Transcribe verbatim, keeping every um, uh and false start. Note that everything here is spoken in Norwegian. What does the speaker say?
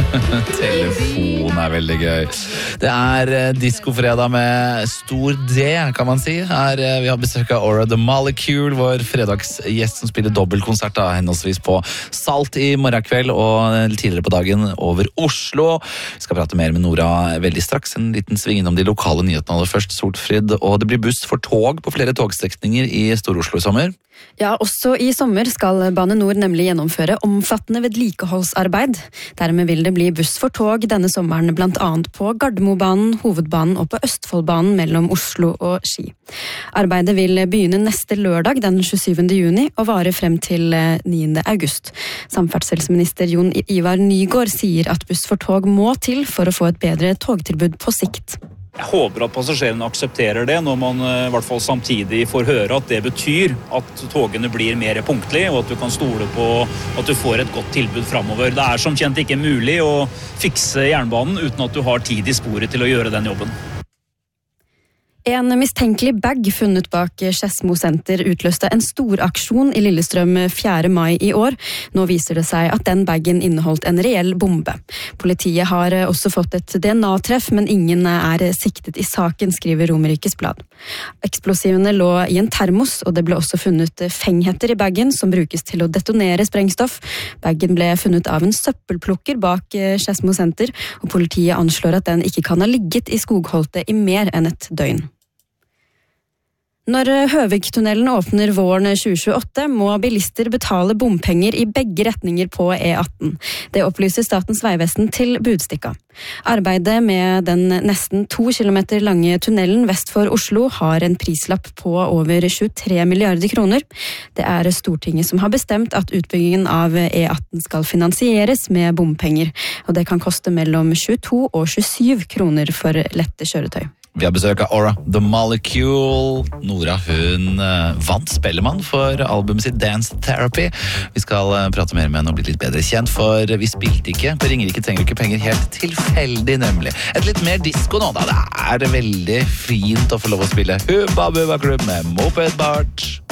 Telefon er veldig gøy. Det er diskofredag med stor D, kan man si. Her, vi har besøk av Aura The Molecule, vår fredagsgjest som spiller dobbeltkonsert da, henholdsvis på Salt i morgen kveld og tidligere på dagen over Oslo. Vi skal prate mer med Nora veldig straks. En liten sving innom de lokale nyhetene aller først. Solfrid, og det blir buss for tog på flere togstrekninger i Stor-Oslo i sommer. Ja, også i sommer skal Bane Nor nemlig gjennomføre omfattende vedlikeholdsarbeid. Dermed vil det bli buss for tog denne sommeren, blant annet på Gardermobanen, Hovedbanen og på Østfoldbanen mellom Oslo og Ski. Arbeidet vil begynne neste lørdag den tjuesyvende juni og vare frem til niende august. Samferdselsminister Jon Ivar Nygård sier at buss for tog må til for å få et bedre togtilbud på sikt. Jeg håper at passasjerene aksepterer det, når man i hvert fall samtidig får høre at det betyr at togene blir mer punktlige, og at du kan stole på at du får et godt tilbud fremover. Det er som kjent ikke mulig å fikse jernbanen uten at du har tid i sporet til å gjøre den jobben. En mistenkelig bag funnet bak Skedsmo senter utløste en stor aksjon i Lillestrøm fjerde mai i år. Nå viser det seg at den bagen inneholdt en reell bombe. Politiet har også fått et D N A-treff, men ingen er siktet i saken, skriver Romerikes Blad. Eksplosivene lå i en termos, og det ble også funnet fengheter i bagen som brukes til å detonere sprengstoff. Bagen ble funnet av en søppelplukker bak Skedsmo senter, og politiet anslår at den ikke kan ha ligget i skogholtet i mer enn et døgn. Når Høvik-tunnelen åpner våren tjue tjueåtte, må bilister betale bompenger i begge retninger på E atten. Det opplyser Statens vegvesen til Budstikka. Arbeidet med den nesten to kilometer lange tunnelen vest for Oslo har en prislapp på over tjuetre milliarder kroner. Det er Stortinget som har bestemt at utbyggingen av E atten skal finansieres med bompenger, og det kan koste mellom tjueto og tjuesyv kroner for lette kjøretøy. Vi har besøk av Aura The Molecule. Nora, hun vant Spellemann for albumet sitt Dance Therapy. Vi skal prate mer med henne og bli litt bedre kjent, for vi spilte ikke på Ringerike trenger ikke penger helt tilfeldig, nemlig. Et litt mer disco nå, da. Det er veldig fint å få lov å spille Hubba Bubba Klubb med Moped Bart.